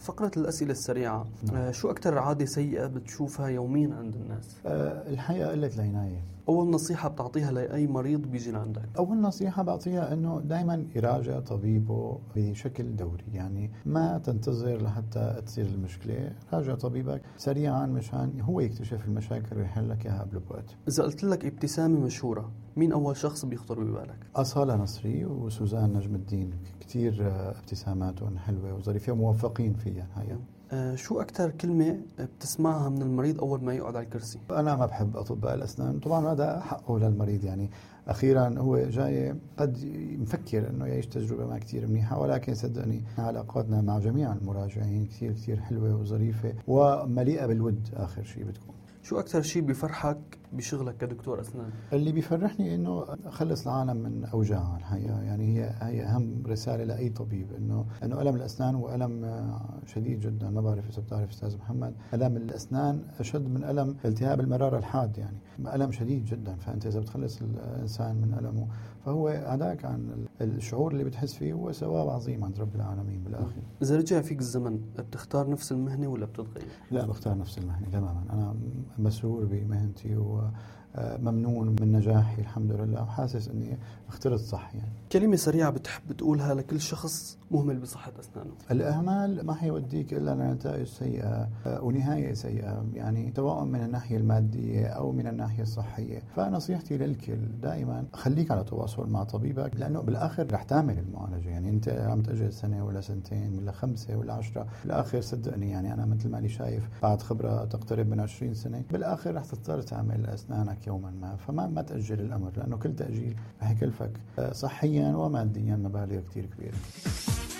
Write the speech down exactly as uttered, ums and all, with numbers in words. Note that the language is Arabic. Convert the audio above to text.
فقرة الأسئلة السريعة. آه شو أكتر عادة سيئة بتشوفها يوميا عند الناس؟ أه الحقيقة قلة العناية. أول نصيحة بتعطيها لأي مريض بيجي لعندك؟ أول نصيحة بعطيها أنه دائما يراجع طبيبه بشكل دوري، يعني ما تنتظر لحتى تصير المشكلة، راجع طبيبك سريعا مشان هو يكتشف المشاكل ويحل لك إياها قبل بوقت. إذا قلت لك ابتسامة مشهورة، مين أول شخص بيخطر ببالك؟ أصالة نصري وسوزان نجم الدين، كتير ابتساماتهم حلوة وظريفة وموفقين فيها الحقيقة. آه شو أكتر كلمة بتسمعها من المريض أول ما يقعد على الكرسي؟ أنا ما بحب أطباء الأسنان، طبعا هذا حقه للمريض، يعني أخيرا هو جاي قد مفكر أنه يعيش تجربة ما كتير منيحة، ولكن صدقني علاقاتنا مع جميع المراجعين كتير كتير حلوة وظريفة ومليئة بالود. آخر شيء بتكون شو أكتر شيء بيفرحك بشغلك كدكتور أسنان؟ اللي بيفرحني إنه أخلص العالم من أوجاعها الحقيقة، يعني هي هي أهم رسالة لأي طبيب، إنه إنه ألم الأسنان هو ألم شديد جدا. ما بعرف إذا بتعرف أستاذ محمد، ألم الأسنان أشد من ألم التهاب المرارة الحاد، يعني ألم شديد جدا. فأنت إذا بتخلص الإنسان من ألمه فهو هذاك عن الشعور اللي بتحس فيه هو ثواب عظيم عند رب العالمين بالآخر. إذا رجع فيك الزمن بتختار نفس المهنة ولا بتتغير؟ لا، بختار نفس المهنة تماما. أنا مسرور بمهنتي وممنون من نجاحي الحمد لله، وحاسس أني اخترت صح. يعني كلمة سريعة بتحب تقولها لكل شخص مهمل بصحة أسنانه؟ الإهمال ما حيوديك إلا لنتائج سيئة ونهاية سيئة، يعني سواء من الناحية المادية أو من الناحية الصحية. فنصيحتي للكل دائما خليك على تواصل مع طبيبك، لأنه بالآخر رح تعمل المعالجة. يعني أنت عم تأجل سنة ولا سنتين ولا خمسة ولا عشرة، بالآخر صدقني يعني أنا مثل ما لي شايف بعد خبرة تقترب من عشرين سنة بالآخر رح تضطر تعمل أسنانك يوما ما. فما ما تأجل الأمر، لأنه كل تأجيل رح يكلفك صحيا وماديا مبالغ كتير كبيرة.